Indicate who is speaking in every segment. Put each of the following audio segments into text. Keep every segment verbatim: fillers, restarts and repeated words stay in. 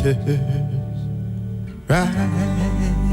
Speaker 1: rise.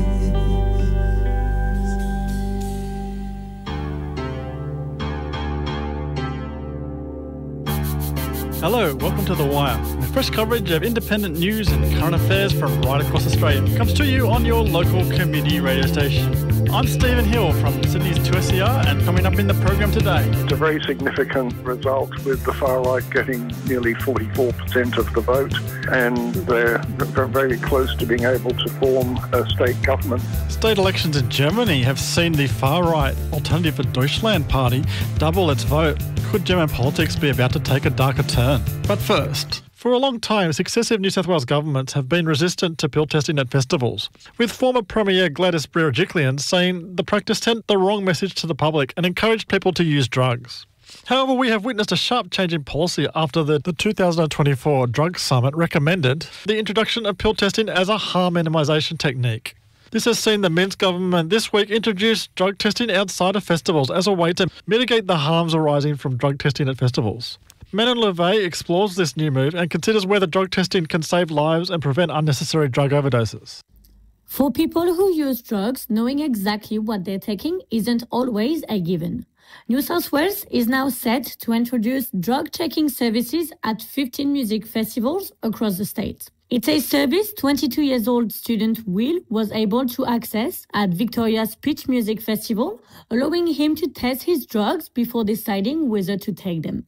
Speaker 2: Hello, welcome to The Wire, with fresh coverage of independent news and current affairs from right across Australia. It comes to you on your local community radio station. I'm Stephen Hill from Sydney's two S E R, and coming up in the program today.
Speaker 3: It's a very significant result, with the far right getting nearly forty-four percent of the vote, and they're very close to being able to form a state government.
Speaker 2: State elections in Germany have seen the far-right Alternative for Deutschland party double its vote. Could German politics be about to take a darker turn? But first, for a long time, successive New South Wales governments have been resistant to pill testing at festivals, with former Premier Gladys Berejiklian saying the practice sent the wrong message to the public and encouraged people to use drugs. However, we have witnessed a sharp change in policy after the, the two thousand twenty-four Drug Summit recommended the introduction of pill testing as a harm minimisation technique. This has seen the Minsk government this week introduce drug testing outside of festivals as a way to mitigate the harms arising from drug testing at festivals. Manon Levey explores this new move and considers whether drug testing can save lives and prevent unnecessary drug overdoses.
Speaker 4: For people who use drugs, knowing exactly what they're taking isn't always a given. New South Wales is now set to introduce drug checking services at fifteen music festivals across the state. It's a service twenty-two years old student Will was able to access at Victoria's Pitch Music Festival, allowing him to test his drugs before deciding whether to take them.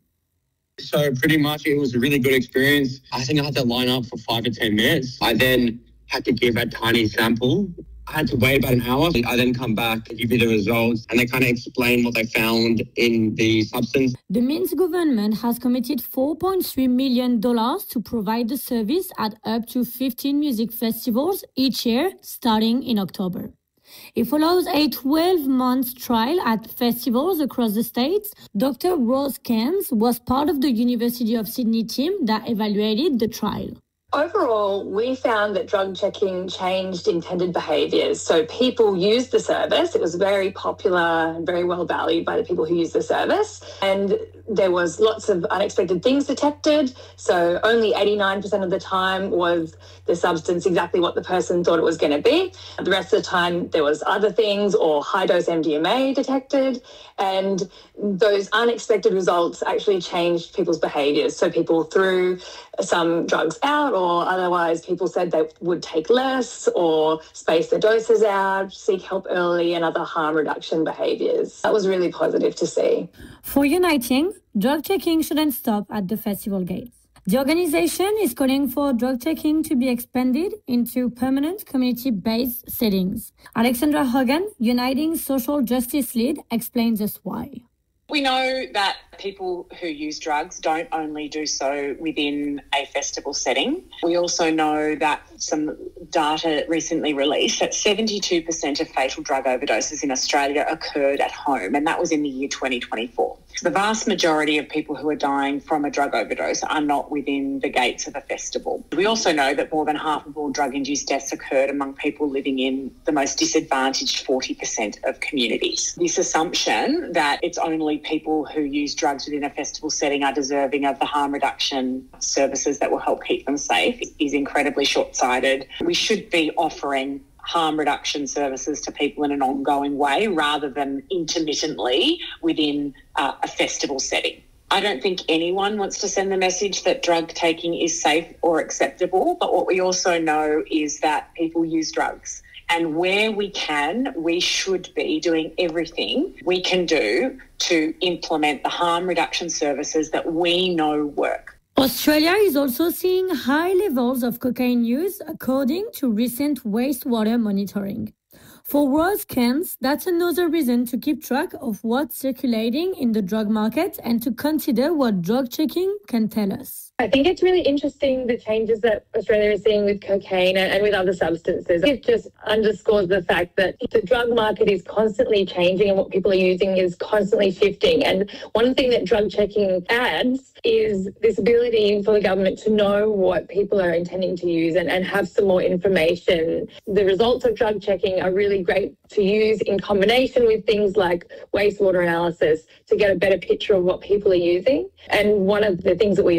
Speaker 5: So pretty much it was a really good experience. I think I had to line up for five or ten minutes. I then had to give a tiny sample. I had to wait about an hour. I then come back, give you the results, and they kind of explain what they found in the substance.
Speaker 4: The Minsk government has committed four point three million dollars to provide the service at up to fifteen music festivals each year, starting in October. It follows a twelve-month trial at festivals across the states. Doctor Rose Cairns was part of the University of Sydney team that evaluated the trial.
Speaker 6: Overall, we found that drug checking changed intended behaviours. So people used the service. It was very popular and very well valued by the people who used the service. And there was lots of unexpected things detected. So only eighty-nine percent of the time was the substance exactly what the person thought it was going to be. The rest of the time there was other things or high-dose M D M A detected. And those unexpected results actually changed people's behaviours. So people threw some drugs out, or otherwise people said they would take less or space their doses out, seek help early, and other harm reduction behaviours. That was really positive to see.
Speaker 4: For Uniting, drug checking shouldn't stop at the festival gates. The organisation is calling for drug checking to be expanded into permanent community-based settings. Alexandra Hogan, Uniting Social Justice Lead, explains us why.
Speaker 7: We know that people who use drugs don't only do so within a festival setting. We also know that some data recently released that seventy-two percent of fatal drug overdoses in Australia occurred at home, and that was in the year twenty twenty-four. So the vast majority of people who are dying from a drug overdose are not within the gates of a festival. We also know that more than half of all drug-induced deaths occurred among people living in the most disadvantaged forty percent of communities. This assumption that it's only people who use drugs within a festival setting are deserving of the harm reduction services that will help keep them safe is incredibly short-sighted. We should be offering harm reduction services to people in an ongoing way rather than intermittently within uh, a festival setting. I don't think anyone wants to send the message that drug taking is safe or acceptable, but what we also know is that people use drugs. And where we can, we should be doing everything we can do to implement the harm reduction services that we know work.
Speaker 4: Australia is also seeing high levels of cocaine use according to recent wastewater monitoring. For Rose Cairns, that's another reason to keep track of what's circulating in the drug market and to consider what drug checking can tell us.
Speaker 8: I think it's really interesting the changes that Australia is seeing with cocaine and with other substances. It just underscores the fact that the drug market is constantly changing and what people are using is constantly shifting. And one thing that drug checking adds is this ability for the government to know what people are intending to use and, and have some more information. The results of drug checking are really great to use in combination with things like wastewater analysis to get a better picture of what people are using. And one of the things that we evaluated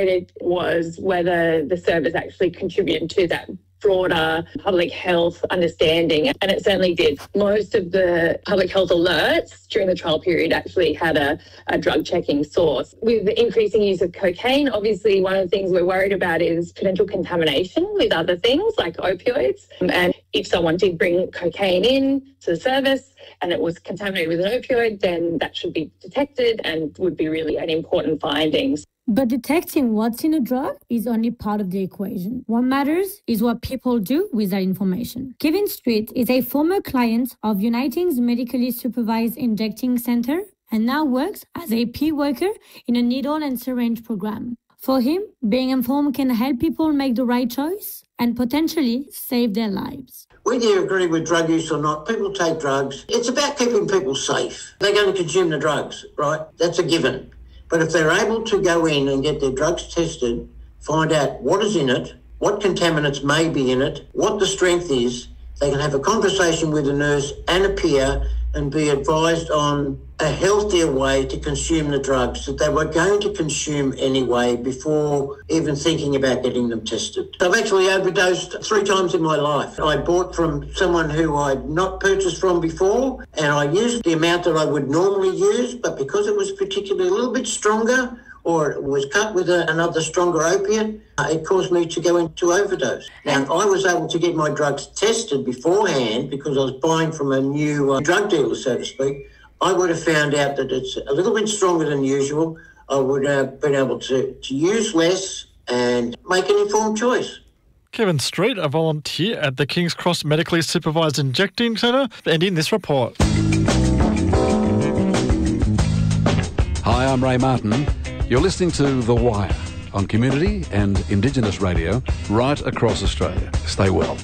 Speaker 8: debated was whether the service actually contributed to that broader public health understanding, and it certainly did. Most of the public health alerts during the trial period actually had a, a drug checking source. With the increasing use of cocaine, obviously one of the things we're worried about is potential contamination with other things like opioids. And if someone did bring cocaine in to the service and it was contaminated with an opioid, then that should be detected and would be really an important finding.
Speaker 4: But detecting what's in a drug is only part of the equation. What matters is what people do with that information. Kevin Street is a former client of Uniting's Medically Supervised Injecting Center and now works as a peer worker in a needle and syringe program. For him, being informed can help people make the right choice and potentially save their lives.
Speaker 1: Whether you agree with drug use or not, people take drugs. It's about keeping people safe. They're going to consume the drugs, right? That's a given. But if they're able to go in and get their drugs tested, find out what is in it, what contaminants may be in it, what the strength is, they can have a conversation with a nurse and a peer and be advised on a healthier way to consume the drugs that they were going to consume anyway before even thinking about getting them tested. I've actually overdosed three times in my life. I bought from someone who I'd not purchased from before, and I used the amount that I would normally use, but because it was particularly a little bit stronger, or it was cut with a, another stronger opiate, uh, it caused me to go into overdose. Now, if I was able to get my drugs tested beforehand, because I was buying from a new uh, drug dealer, so to speak, I would have found out that it's a little bit stronger than usual. I would have been able to, to use less and make an informed choice.
Speaker 2: Kevin Street, a volunteer at the King's Cross Medically Supervised Injecting Centre, ending this report.
Speaker 9: Hi, I'm Ray Martin. You're listening to The Wire on Community and Indigenous Radio right across Australia. Stay well.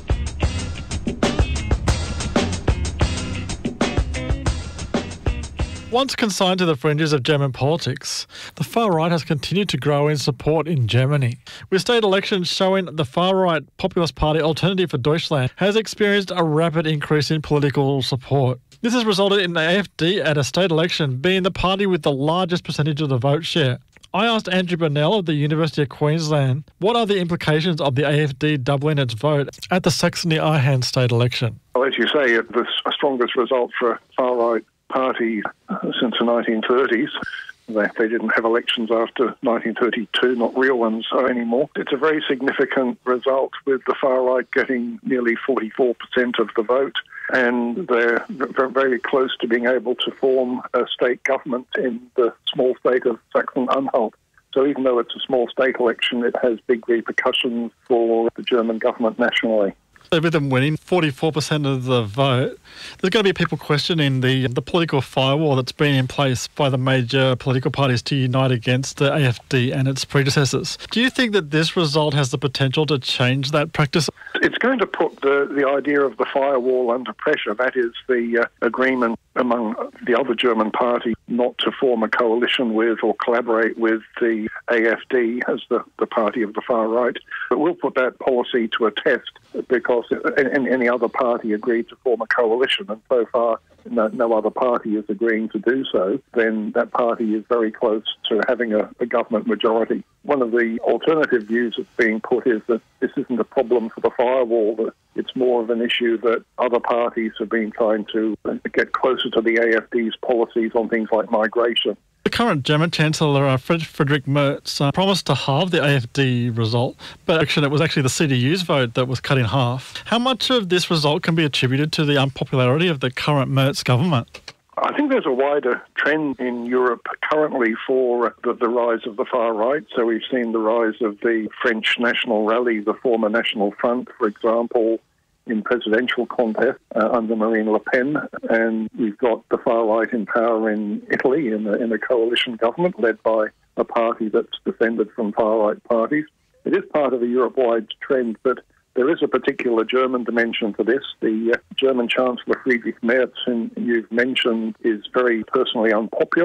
Speaker 2: Once consigned to the fringes of German politics, the far-right has continued to grow in support in Germany, with state elections showing the far-right populist party Alternative for Deutschland has experienced a rapid increase in political support. This has resulted in the A F D at a state election being the party with the largest percentage of the vote share. I asked Andrew Burnell of the University of Queensland what are the implications of the A F D doubling its vote at the Saxony-Anhalt state election.
Speaker 3: Well, as you say, the strongest result for a far-right party since the nineteen thirties. They, they didn't have elections after nineteen thirty-two, not real ones anymore. It's a very significant result, with the far-right getting nearly forty-four percent of the vote, and they're very close to being able to form a state government in the small state of Saxony-Anhalt. So even though it's a small state election, it has big repercussions for the German government nationally.
Speaker 2: With them winning forty-four percent of the vote, there's going to be people questioning the the political firewall that's been in place by the major political parties to unite against the A F D and its predecessors. Do you think that this result has the potential to change that practice?
Speaker 3: It's going to put the, the idea of the firewall under pressure. That is the uh, agreement among the other German party not to form a coalition with or collaborate with the A F D as the, the party of the far right. But we'll put that policy to a test, because any other party agreed to form a coalition, and so far no, no other party is agreeing to do so, then that party is very close to having a, a government majority. One of the alternative views that's being put is that this isn't a problem for the firewall, that it's more of an issue that other parties have been trying to get closer to the A F D's policies on things like migration.
Speaker 2: The current German Chancellor, uh, Friedrich Merz, uh, promised to halve the A F D result, but actually it was actually the C D U's vote that was cut in half. How much of this result can be attributed to the unpopularity of the current Merz government?
Speaker 3: I think there's a wider trend in Europe currently for the, the rise of the far right. So we've seen the rise of the French National Rally, the former National Front, for example, in presidential contest uh, under Marine Le Pen, and we've got the far right in power in Italy in a, in a coalition government led by a party that's descended from far right parties. It is part of a Europe-wide trend, but there is a particular German dimension to this. The uh, German Chancellor Friedrich Merz, whom you've mentioned, is very personally unpopular.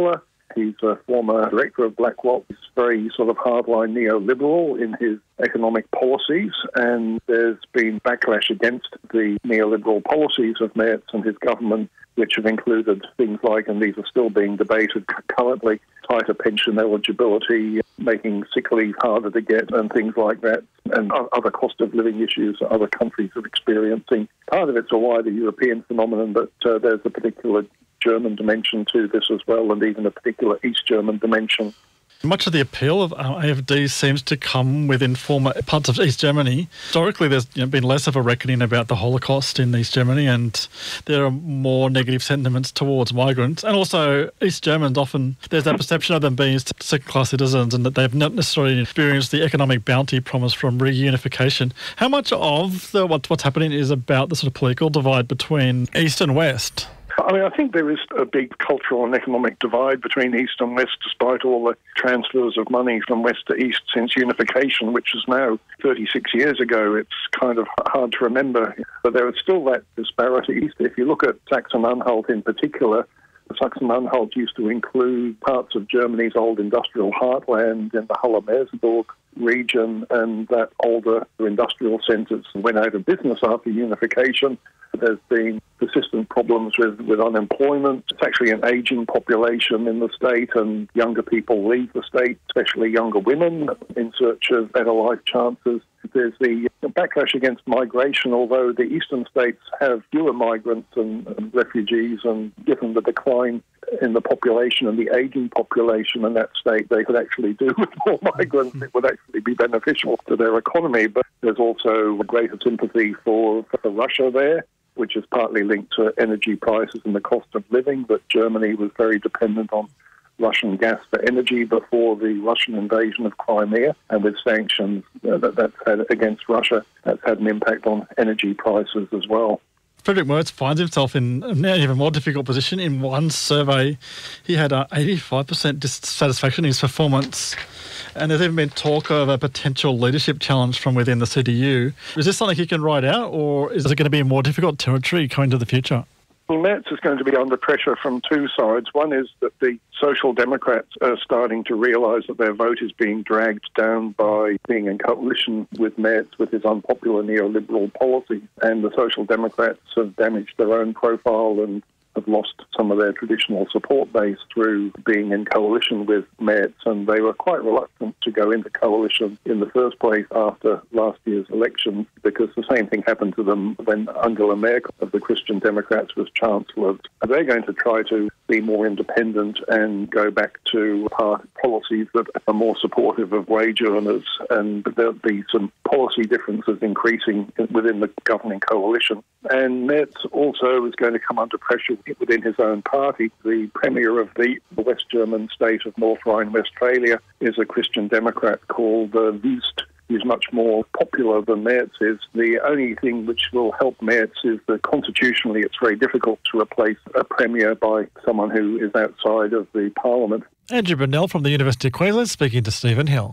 Speaker 3: He's a former director of BlackRock. He's very sort of hardline neoliberal in his economic policies, and there's been backlash against the neoliberal policies of Merz and his government, which have included things like, and these are still being debated currently, tighter pension eligibility, making sick leave harder to get, and things like that, and other cost of living issues that other countries are experiencing. Part of it's a wider European phenomenon, but uh, there's a particular German dimension to this as well, and even a particular East German dimension.
Speaker 2: Much of the appeal of A F D seems to come within former parts of East Germany. Historically, there's you know, been less of a reckoning about the Holocaust in East Germany, and there are more negative sentiments towards migrants. And also, East Germans often, there's that perception of them being second-class citizens and that they've not necessarily experienced the economic bounty promised from reunification. How much of the, what, what's happening is about the sort of political divide between East and West?
Speaker 3: I mean, I think there is a big cultural and economic divide between East and West, despite all the transfers of money from West to East since unification, which is now thirty-six years ago. It's kind of hard to remember, but there is still that disparity. If you look at Saxony-Anhalt in particular, Saxony-Anhalt used to include parts of Germany's old industrial heartland in the Halle-Merseburg region, and that older industrial centres went out of business after unification. There's been persistent problems with, with unemployment. It's actually an ageing population in the state, and younger people leave the state, especially younger women, in search of better life chances. There's the backlash against migration, although the eastern states have fewer migrants and, and refugees, and given the decline in the population and the ageing population in that state, they could actually do with more migrants. It would actually be beneficial to their economy. But there's also a greater sympathy for, for Russia there, which is partly linked to energy prices and the cost of living. But Germany was very dependent on Russian gas for energy before the Russian invasion of Crimea, and with sanctions uh, that, that's had against Russia, that's had an impact on energy prices as well.
Speaker 2: Friedrich Merz finds himself in an even more difficult position. In one survey, he had an eighty-five percent dissatisfaction in his performance, and there's even been talk of a potential leadership challenge from within the C D U. Is this something he can ride out, or is it going to be a more difficult territory coming to the future?
Speaker 3: Merz is going to be under pressure from two sides. One is that the Social Democrats are starting to realise that their vote is being dragged down by being in coalition with Merz with his unpopular neoliberal policy. And the Social Democrats have damaged their own profile and have lost some of their traditional support base through being in coalition with Merz, and they were quite reluctant to go into coalition in the first place after last year's election, because the same thing happened to them when Angela Merkel of the Christian Democrats was Chancellor. They're going to try to be more independent and go back to party policies that are more supportive of wage earners, and there'll be some policy differences increasing within the governing coalition. And Merz also is going to come under pressure within his own party. The premier of the West German state of North Rhine-Westphalia is a Christian Democrat called uh, Wüst. He's much more popular than Merz is. The only thing which will help Merz is that constitutionally it's very difficult to replace a premier by someone who is outside of the parliament.
Speaker 2: Andrew Burnell from the University of Queensland speaking to Stephen Hill.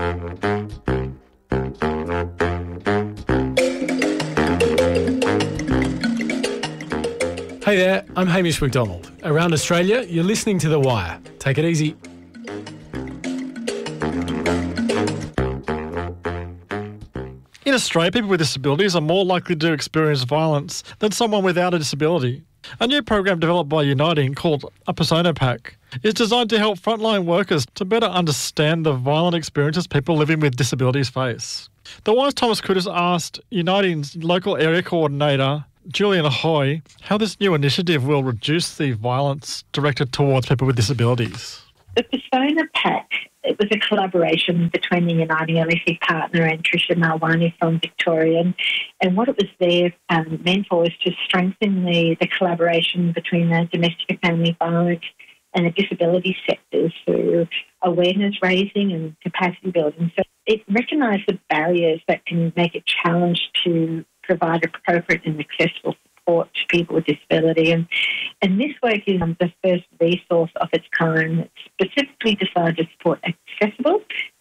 Speaker 10: Hey there, I'm Hamish McDonald. Around Australia, you're listening to The Wire. Take it easy.
Speaker 2: In Australia, people with disabilities are more likely to experience violence than someone without a disability. A new program developed by Uniting called A Persona Pack is designed to help frontline workers to better understand the violent experiences people living with disabilities face. The Wire's Thomas Kudus asked Uniting's local area coordinator, Julian Ahoy, how this new initiative will reduce the violence directed towards people with disabilities.
Speaker 11: The Persona Pack, it was a collaboration between the Uniting L S E partner and Tricia Malwani from Victoria. And, and what it was there um, meant for was to strengthen the, the collaboration between the domestic and family violence and the disability sectors through awareness raising and capacity building. So it recognised the barriers that can make it a challenge to provide appropriate and accessible support to people with disability. And, and this work is um, the first resource of its kind, specifically designed to support accessible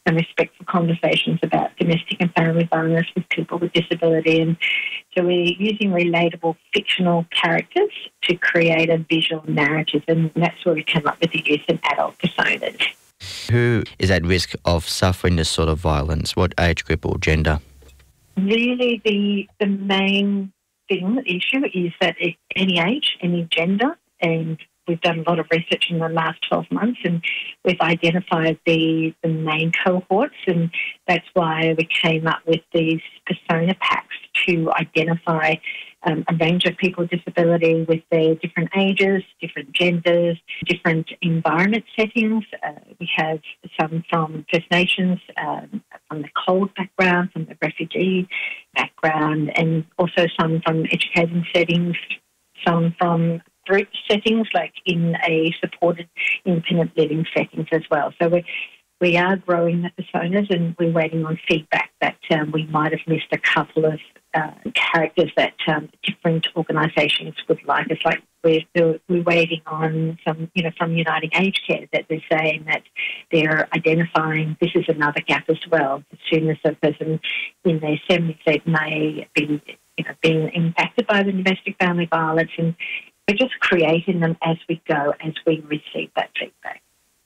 Speaker 11: some respectful conversations about domestic and family violence with people with disability. And so we're using relatable fictional characters to create a visual narrative, and that's where we come up with the youth and adult personas.
Speaker 12: Who is at risk of suffering this sort of violence? What age group or gender?
Speaker 11: Really, the the main thing, the issue is that at any age, any gender, and we've done a lot of research in the last twelve months, and we've identified the, the main cohorts, and that's why we came up with these persona packs to identify um, a range of people with disability with their different ages, different genders, different environment settings. Uh, we have some from First Nations, um, from the cold background, from the refugee background, and also some from educating settings, some from group settings, like in a supported independent living settings as well. So we we are growing the personas, and we're waiting on feedback that um, we might have missed a couple of uh, characters that um, different organisations would like. It's like we're we're waiting on some, you know, from Uniting Aged Care, that they're saying that they're identifying this is another gap as well. As soon as a person in their seventies may be, you know, being impacted by the domestic family violence, and we're just creating them as we go, as we receive that feedback.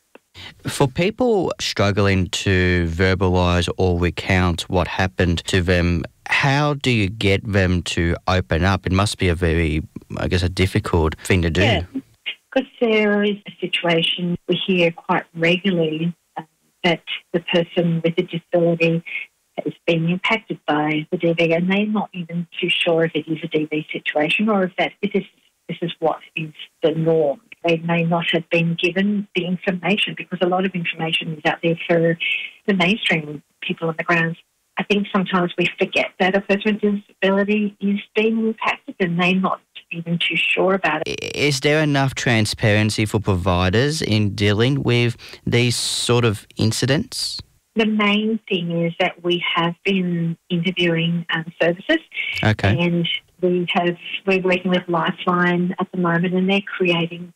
Speaker 12: For people struggling to verbalise or recount what happened to them, how do you get them to open up? It must be a very, I guess, a difficult thing to do.
Speaker 11: Yeah, because there is a situation we hear quite regularly uh, that the person with a disability is being impacted by the D V, and they're not even too sure if it is a D V situation or if that it is this is what is the norm. They may not have been given the information, because a lot of information is out there for the mainstream people on the ground. I think sometimes we forget that a person with disability is being impacted and they're not even too sure about it.
Speaker 12: Is there enough transparency for providers in dealing with these sort of incidents?
Speaker 11: The main thing is that we have been interviewing um, services.
Speaker 12: Okay.
Speaker 11: And we have, we're working with Lifeline at the moment, and they're creating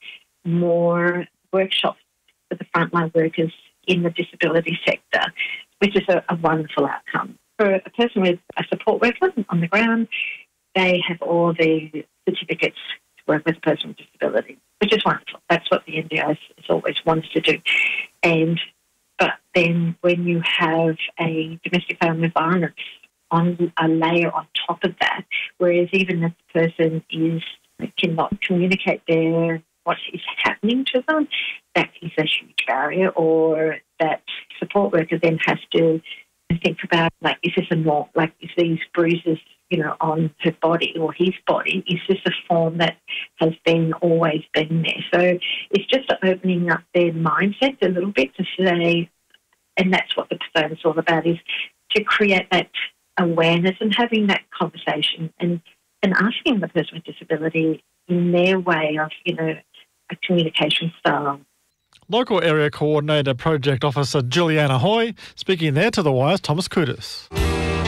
Speaker 11: more workshops for the frontline workers in the disability sector, which is a, a wonderful outcome. For a person with a support worker on the ground, they have all the certificates to work with a person with disability, which is wonderful. That's what the N D I S has always wanted to do. And but then when you have a domestic family violence on a layer on top of that, whereas even if the person is cannot communicate their what is happening to them, that is a huge barrier. Or that support worker then has to think about, like, is this a norm? Like, is these bruises, you know, on her body or his body, is this a form that has been always been there? So it's just opening up their mindset a little bit to say, and that's what the persona is all about, is to create that awareness and having that conversation and, and asking the person with disability in their way of, you know, a communication style.
Speaker 2: Local Area Coordinator Project Officer Juliana Hoy, speaking there to The Wire's Thomas Kudus.